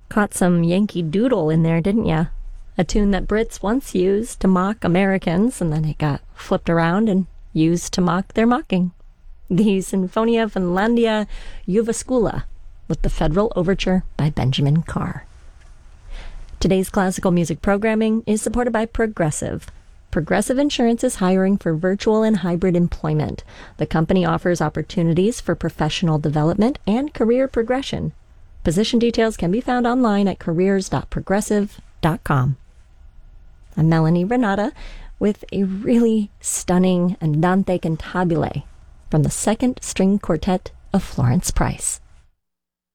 Caught some Yankee Doodle in there, didn't ya? A tune that Brits once used to mock Americans, and then it got flipped around and used to mock their mocking. The Sinfonia Finlandia Jyväskylä with the Federal Overture by Benjamin Carr. Today's classical music programming is supported by Progressive. Progressive Insurance is hiring for virtual and hybrid employment. The company offers opportunities for professional development and career progression. Position details can be found online at careers.progressive.com. I'm Melanie Renata with a really stunning Andante Cantabile from the Second String Quartet of Florence Price.